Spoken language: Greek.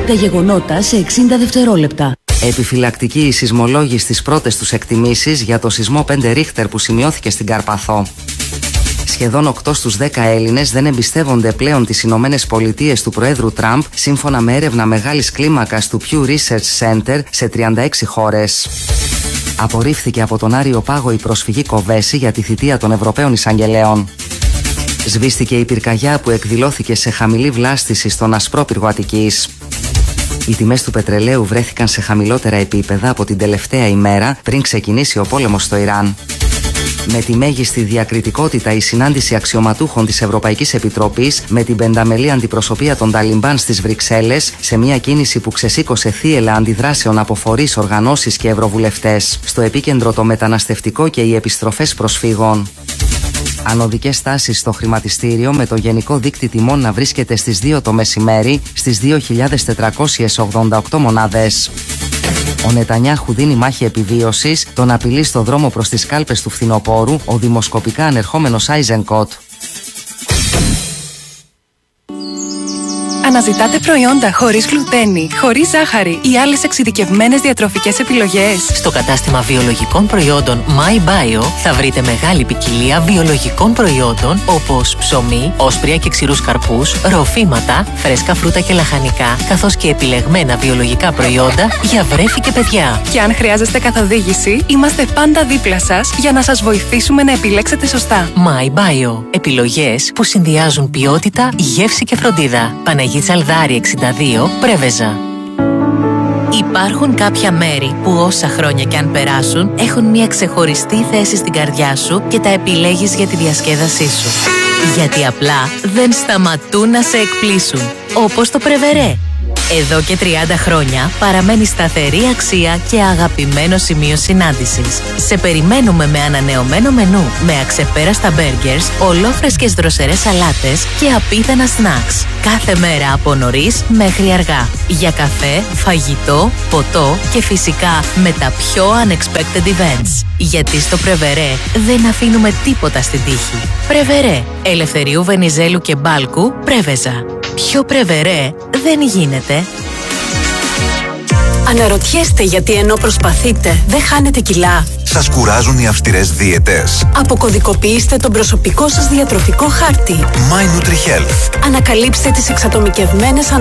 Τα γεγονότα σε 60 δευτερόλεπτα. Επιφυλακτικοί οι σεισμολόγοι στις πρώτες τους εκτιμήσεις για το σεισμό 5 Ρίχτερ που σημειώθηκε στην Καρπαθό. Σχεδόν 8 στους 10 Έλληνες δεν εμπιστεύονται πλέον τις Ηνωμένες Πολιτείες του Προέδρου Τραμπ, σύμφωνα με έρευνα μεγάλης κλίμακας του Pew Research Center σε 36 χώρες. Απορρίφθηκε από τον Άριο Πάγο η προσφυγή Κοβέση για τη θητεία των Ευρωπαίων Εισαγγελέων. Σβήστηκε η πυρκαγιά που εκδηλώθηκε σε χαμηλή βλάστηση στον Ασπρόπυργο Αττικής. Οι τιμές του πετρελαίου βρέθηκαν σε χαμηλότερα επίπεδα από την τελευταία ημέρα πριν ξεκινήσει ο πόλεμος στο Ιράν. Με τη μέγιστη διακριτικότητα η συνάντηση αξιωματούχων της Ευρωπαϊκής Επιτροπής με την πενταμελή αντιπροσωπεία των Ταλιμπάν στις Βρυξέλλες, σε μια κίνηση που ξεσήκωσε θύελλα αντιδράσεων από φορείς, οργανώσεις και ευρωβουλευτές. Στο επίκεντρο το μεταναστευτικό και οι επιστροφές προσφύγων. Ανωδικές τάσεις στο χρηματιστήριο, με το γενικό δείκτη τιμών να βρίσκεται στις 2 το μεσημέρι στις 2.488 μονάδες. Ο Νετανιάχου δίνει μάχη επιβίωσης, τον απειλεί στο δρόμο προς τις κάλπες του φθινοπόρου ο δημοσκοπικά ανερχόμενος Άιζενκοτ. Αναζητάτε προϊόντα χωρίς γλουτένη, χωρίς ζάχαρη ή άλλες εξειδικευμένες διατροφικές επιλογές? Στο κατάστημα βιολογικών προϊόντων My Bio θα βρείτε μεγάλη ποικιλία βιολογικών προϊόντων όπως ψωμί, όσπρια και ξηρούς καρπούς, ροφήματα, φρέσκα φρούτα και λαχανικά, καθώς και επιλεγμένα βιολογικά προϊόντα για βρέφη και παιδιά. Και αν χρειάζεστε καθοδήγηση, είμαστε πάντα δίπλα σας για να σας βοηθήσουμε να επιλέξετε σωστά. My Bio. Επιλογές που συνδυάζουν ποιότητα, γεύση και φροντίδα. Παναγία Τσαλδάρη 62, Πρέβεζα. Υπάρχουν κάποια μέρη που όσα χρόνια κι αν περάσουν έχουν μια ξεχωριστή θέση στην καρδιά σου και τα επιλέγεις για τη διασκέδασή σου. Γιατί απλά δεν σταματούν να σε εκπλήσουν. Όπως το Πρεβερέ. Εδώ και 30 χρόνια παραμένει σταθερή αξία και αγαπημένο σημείο συνάντησης. Σε περιμένουμε με ανανεωμένο μενού, με αξεπέραστα μπέργκερς, ολόφρεσκες δροσερές σαλάτες και απίθανα σνακς. Κάθε μέρα από νωρίς μέχρι αργά. Για καφέ, φαγητό, ποτό και φυσικά με τα πιο unexpected events. Γιατί στο Πρεβερέ δεν αφήνουμε τίποτα στην τύχη. Πρεβερέ. Ελευθερίου Βενιζέλου και Μπάλκου, Πρέβεζα. Πιο Πρεβερέ δεν γίνεται. Αναρωτιέστε γιατί ενώ προσπαθείτε δεν χάνετε κιλά? Σας κουράζουν οι αυστηρές δίαιτες? Αποκωδικοποιήστε τον προσωπικό σας διατροφικό χάρτη. My Nutri Health. Ανακαλύψτε τις εξατομικευμένες